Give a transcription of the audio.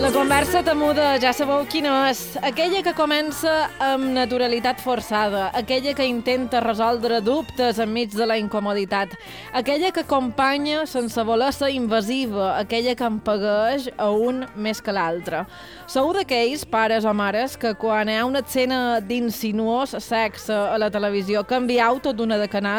La conversa temuda ja sabeu quina és, aquella que comença amb naturalitat forçada, aquella que intenta resoldre dubtes enmig de la incomoditat, aquella que acompanya sense voler ser invasiva, aquella que empegueix a un més que l'altre. Sou d'aquells pares o mares que quan hi ha una escena d'insinuós sexe a la televisió canvieu tot d'una de canal